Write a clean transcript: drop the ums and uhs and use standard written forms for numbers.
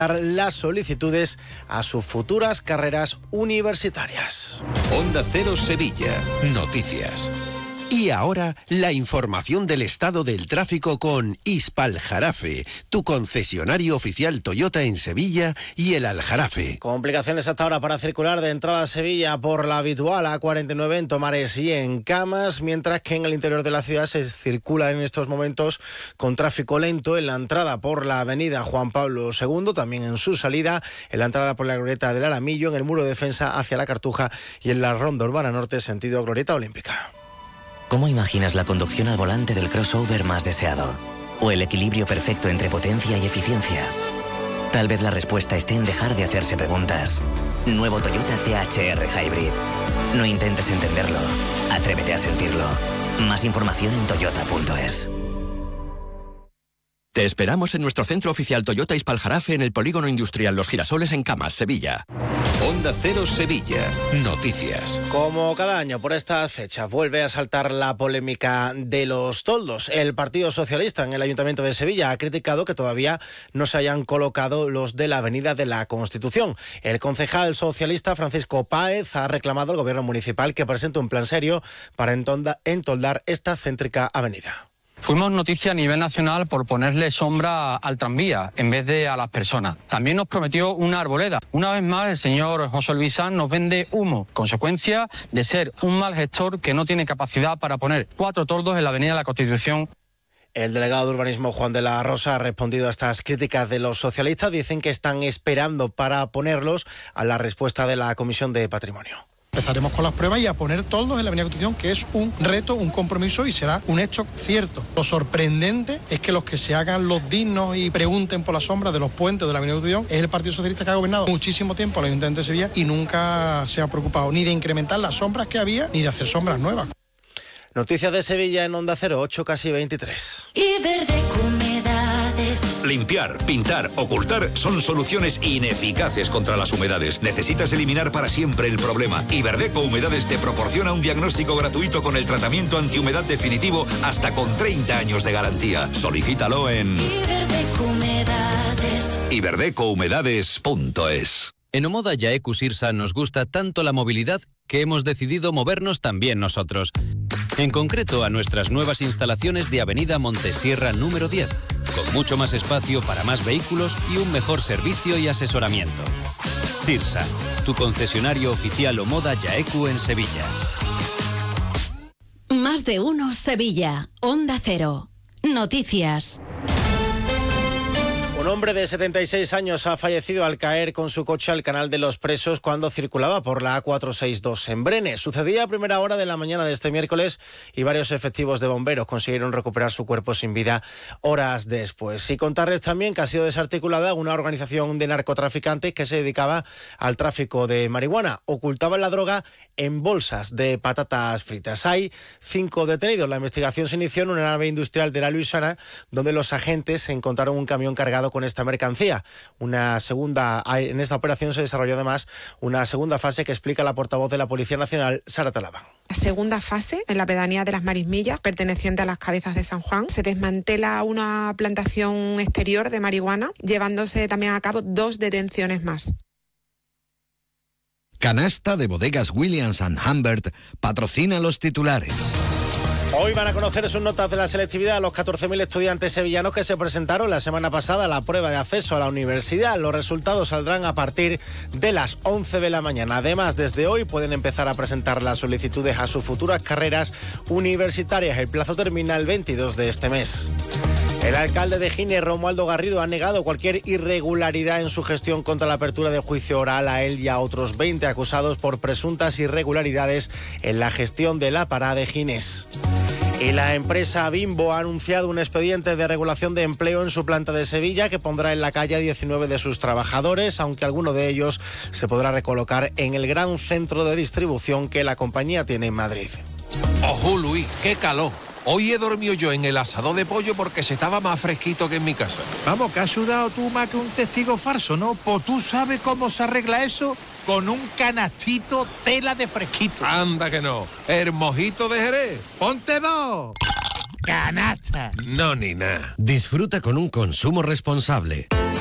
las solicitudes a sus futuras carreras universitarias. Onda Cero Sevilla. Noticias. Y ahora, la información del estado del tráfico con Hispaljarafe, tu concesionario oficial Toyota en Sevilla y el Aljarafe. Complicaciones hasta ahora para circular de entrada a Sevilla por la habitual A49 en Tomares y en Camas, mientras que en el interior de la ciudad se circula en estos momentos con tráfico lento en la entrada por la avenida Juan Pablo II, también en su salida, en la entrada por la glorieta del Alamillo, en el muro de defensa hacia la Cartuja y en la ronda urbana norte sentido glorieta olímpica. ¿Cómo imaginas la conducción al volante del crossover más deseado? ¿O el equilibrio perfecto entre potencia y eficiencia? Tal vez la respuesta esté en dejar de hacerse preguntas. Nuevo Toyota CHR Hybrid. No intentes entenderlo. Atrévete a sentirlo. Más información en toyota.es. Te esperamos en nuestro centro oficial Toyota Hispaljarafe en el Polígono Industrial Los Girasoles en Camas, Sevilla. Onda Cero Sevilla. Noticias. Como cada año por estas fechas vuelve a saltar la polémica de los toldos. El Partido Socialista en el Ayuntamiento de Sevilla ha criticado que todavía no se hayan colocado los de la Avenida de la Constitución. El concejal socialista Francisco Páez ha reclamado al gobierno municipal que presente un plan serio para entoldar esta céntrica avenida. Fuimos noticia a nivel nacional por ponerle sombra al tranvía en vez de a las personas. También nos prometió una arboleda. Una vez más, el señor José Luis Sanz nos vende humo, consecuencia de ser un mal gestor que no tiene capacidad para poner 4 toldos en la Avenida de la Constitución. El delegado de Urbanismo, Juan de la Rosa, ha respondido a estas críticas de los socialistas. Dicen que están esperando para ponerlos a la respuesta de la Comisión de Patrimonio. Empezaremos con las pruebas y a poner toldos en la Avenida Constitución, que es un reto, un compromiso y será un hecho cierto. Lo sorprendente es que los que se hagan los dignos y pregunten por la sombra de los puentes de la Avenida Constitución es el Partido Socialista, que ha gobernado muchísimo tiempo el Ayuntamiento de Sevilla y nunca se ha preocupado ni de incrementar las sombras que había ni de hacer sombras nuevas. Noticias de Sevilla en Onda Cero, 8 casi 23. Iberdeco Humedades. Limpiar, pintar, ocultar son soluciones ineficaces contra las humedades. Necesitas eliminar para siempre el problema. Iberdeco Humedades te proporciona un diagnóstico gratuito con el tratamiento antihumedad definitivo hasta con 30 años de garantía. Solicítalo en Iberdeco Humedades. iberdecohumedades.es. En Omoda Yaeku Sirsa nos gusta tanto la movilidad que hemos decidido movernos también nosotros. En concreto a nuestras nuevas instalaciones de Avenida Montesierra número 10, con mucho más espacio para más vehículos y un mejor servicio y asesoramiento. Sirsa, tu concesionario oficial Omoda Yaeku en Sevilla. Más de uno Sevilla, Onda Cero. Noticias. Un hombre de 76 años ha fallecido al caer con su coche al Canal de los Presos cuando circulaba por la A462 en Brenes. Sucedía a primera hora de la mañana de este miércoles y varios efectivos de bomberos consiguieron recuperar su cuerpo sin vida horas después. Y contarles también que ha sido desarticulada una organización de narcotraficantes que se dedicaba al tráfico de marihuana. Ocultaban la droga en bolsas de patatas fritas. Hay 5 detenidos. La investigación se inició en una nave industrial de la Luisiana, donde los agentes encontraron un camión cargado con esta mercancía. En esta operación se desarrolló además una segunda fase que explica la portavoz de la Policía Nacional, Sara Talabán. La segunda fase, en la pedanía de las Marismillas, perteneciente a las Cabezas de San Juan, se desmantela una plantación exterior de marihuana, llevándose también a cabo 2 detenciones más. Canasta de Bodegas Williams & Humbert patrocina los titulares. Hoy van a conocer sus notas de la selectividad a los 14.000 estudiantes sevillanos que se presentaron la semana pasada a la prueba de acceso a la universidad. Los resultados saldrán a partir de las 11 de la mañana. Además, desde hoy pueden empezar a presentar las solicitudes a sus futuras carreras universitarias. El plazo termina el 22 de este mes. El alcalde de Gine, Romualdo Garrido, ha negado cualquier irregularidad en su gestión contra la apertura de juicio oral a él y a otros 20 acusados por presuntas irregularidades en la gestión de la parada de Gines. Y la empresa Bimbo ha anunciado un expediente de regulación de empleo en su planta de Sevilla que pondrá en la calle a 19 de sus trabajadores, aunque alguno de ellos se podrá recolocar en el gran centro de distribución que la compañía tiene en Madrid. ¡Ojo, Luis! ¡Qué calor! Hoy he dormido yo en el asador de pollo porque se estaba más fresquito que en mi casa. Vamos, que has sudado tú más que un testigo falso, ¿no? Pues tú sabes cómo se arregla eso con un canastito tela de fresquito. Anda que no. El mojito de Jerez. ¡Ponte 2! ¡Canasta! No, ni nada. Disfruta con un consumo responsable.